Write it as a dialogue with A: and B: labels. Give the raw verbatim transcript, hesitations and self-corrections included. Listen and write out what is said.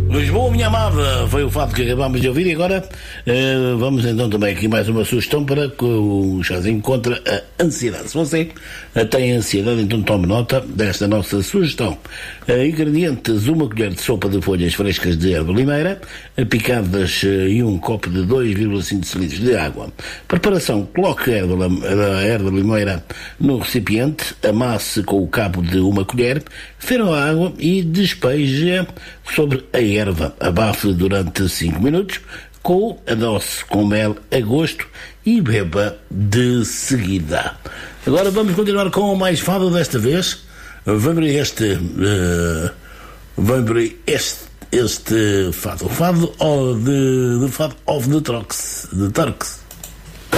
A: Lisboa, minha amada, foi o fato que acabámos de ouvir e agora uh, vamos então também aqui mais uma sugestão para o chazinho contra a ansiedade. Se você uh, tem ansiedade, então tome nota desta nossa sugestão. Uh, ingredientes: uma colher de sopa de folhas frescas de erva limeira, uh, picadas uh, e um copo de dois vírgula cinco litros de água. Preparação: coloque a erva, a erva limeira no recipiente, amasse com o cabo de uma colher, ferva a água e despeje sobre a erva. Abafe durante cinco minutos, com adoce com mel a gosto e beba de seguida. Agora vamos continuar com mais fado desta vez. Vamos para este uh, vamos para este, este fado. O fado of the, the fado of the Turks. The Turks.